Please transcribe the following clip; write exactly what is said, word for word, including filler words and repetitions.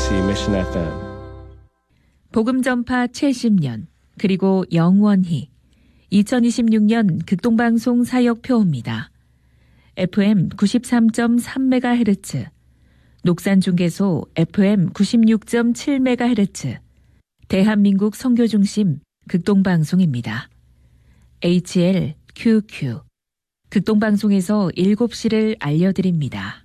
케이비씨 Mission 에프엠. 복음 전파 칠십 년 그리고 영원히 이천이십육 년 극동방송 사역표입니다. 에프엠 구십삼 점 삼 메가헤르츠, 녹산중개소 에프엠 구십육 점 칠 메가헤르츠, 대한민국 선교중심 극동방송입니다. 에이치엘 큐큐 극동방송에서 일곱 시를 알려드립니다.